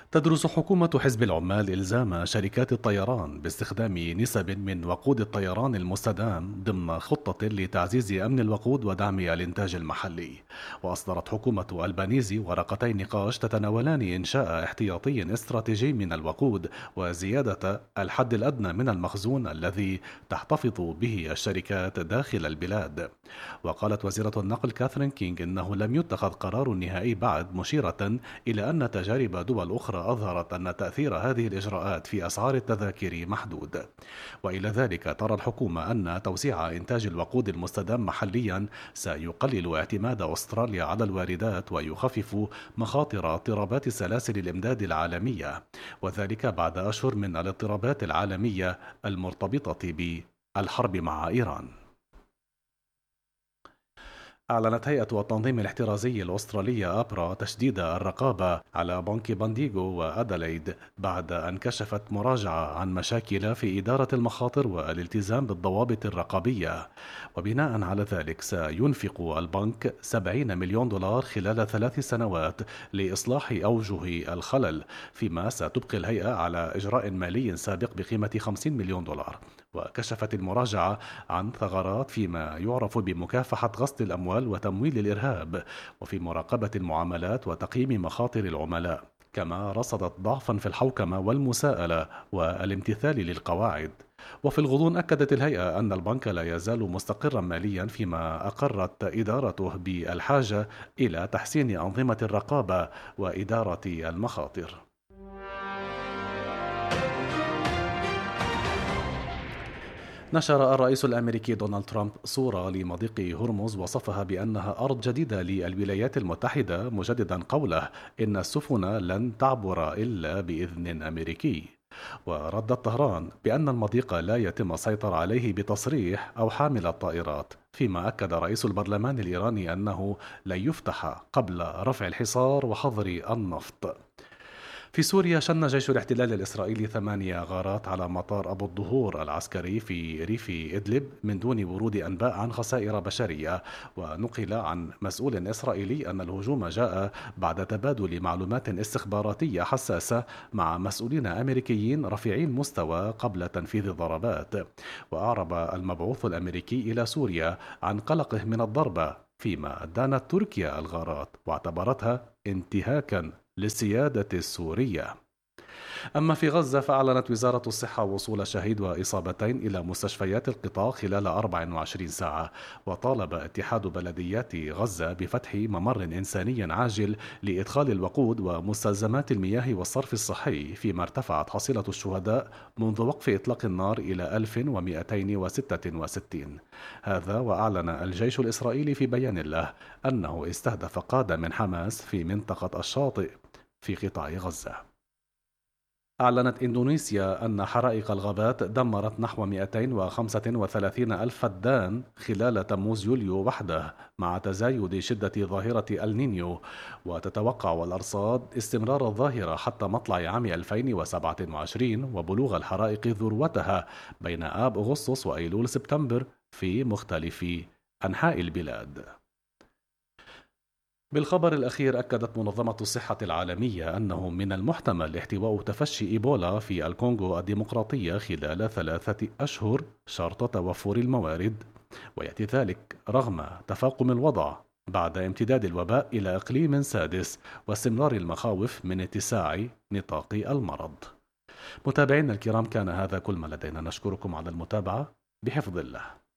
تدرس حكومة حزب العمال إلزام شركات الطيران باستخدام نسب من وقود الطيران المستدام ضمن خطة لتعزيز أمن الوقود ودعم الإنتاج المحلي. وأصدرت حكومة ألبانيزي ورقتي نقاش تتناولان إنشاء احتياطي استراتيجي من الوقود وزيادة الحد الأدنى من المخزون الذي تحتفظ به الشركات داخل البلاد. وقالت وزيرة النقل كاثرين كينغ إنه لم يتخذ قرار نهائي بعد، مشيرة إلى أن تجارب دول أخرى أظهرت أن تأثير هذه الإجراءات في أسعار التذاكر محدود. وإلى ذلك ترى الحكومة أن توسيع إنتاج الوقود المستدام محليا سيقلل اعتماد أستراليا على الواردات ويخفف مخاطر اضطرابات سلاسل الإمداد العالمية، وذلك بعد أشهر من الاضطرابات العالمية المرتبطة بالحرب مع إيران. أعلنت هيئة التنظيم الاحترازي الأسترالية أبرا تشديد الرقابة على بنك بانديغو وأدلايد بعد أن كشفت مراجعة عن مشاكل في إدارة المخاطر والالتزام بالضوابط الرقابية. وبناء على ذلك سينفق البنك 70 مليون دولار خلال 3 سنوات لإصلاح أوجه الخلل، فيما ستبقي الهيئة على إجراء مالي سابق بقيمة 50 مليون دولار. وكشفت المراجعة عن ثغرات فيما يعرف بمكافحة غسل الأموال وتمويل الإرهاب، وفي مراقبة المعاملات وتقييم مخاطر العملاء، كما رصدت ضعفا في الحوكمة والمساءلة والامتثال للقواعد. وفي الغضون أكدت الهيئة أن البنك لا يزال مستقرا ماليا، فيما أقرت إدارته بالحاجة إلى تحسين أنظمة الرقابة وإدارة المخاطر. نشر الرئيس الأمريكي دونالد ترامب صورة لمضيق هرمز وصفها بأنها أرض جديدة للولايات المتحدة، مجددا قوله إن السفن لن تعبر إلا بإذن أمريكي. وردت طهران بأن المضيق لا يتم السيطرة عليه بتصريح أو حامل الطائرات، فيما أكد رئيس البرلمان الإيراني أنه لن يفتح قبل رفع الحصار وحظر النفط. في سوريا شن جيش الاحتلال الإسرائيلي 8 غارات على مطار أبو الظهور العسكري في ريف إدلب من دون ورود أنباء عن خسائر بشرية. ونقل عن مسؤول إسرائيلي أن الهجوم جاء بعد تبادل معلومات استخباراتية حساسة مع مسؤولين أمريكيين رفيعي المستوى قبل تنفيذ الضربات. وأعرب المبعوث الأمريكي إلى سوريا عن قلقه من الضربة، فيما دانت تركيا الغارات واعتبرتها انتهاكا للسيادة السورية. أما في غزة فأعلنت وزارة الصحة وصول شهيد وإصابتين إلى مستشفيات القطاع خلال 24 ساعة. وطالب اتحاد بلديات غزة بفتح ممر إنساني عاجل لإدخال الوقود ومستلزمات المياه والصرف الصحي، فيما ارتفعت حصيلة الشهداء منذ وقف إطلاق النار إلى 1266. هذا وأعلن الجيش الإسرائيلي في بيان له أنه استهدف قادة من حماس في منطقة الشاطئ في قطاع غزة. أعلنت إندونيسيا أن حرائق الغابات دمرت نحو 235 ألف فدان خلال تموز يوليو وحده، مع تزايد شدة ظاهرة النينيو. وتتوقع الأرصاد استمرار الظاهرة حتى مطلع عام 2027 وبلوغ الحرائق ذروتها بين آب أغسطس وأيلول سبتمبر في مختلف أنحاء البلاد. بالخبر الأخير أكدت منظمة الصحة العالمية أنه من المحتمل احتواء تفشي إيبولا في الكونغو الديمقراطية خلال 3 أشهر شرط توفر الموارد، ويأتي ذلك رغم تفاقم الوضع بعد امتداد الوباء إلى إقليم سادس واستمرار المخاوف من اتساع نطاق المرض. متابعينا الكرام، كان هذا كل ما لدينا، نشكركم على المتابعة، بحفظ الله.